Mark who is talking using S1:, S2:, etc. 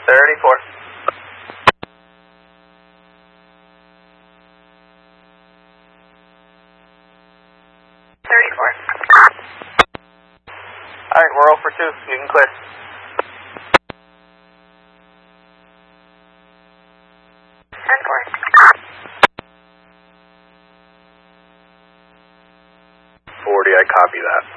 S1: 34. 34. Alright, we're 0 for 2. You can clear. Encore.
S2: 40, I copy that.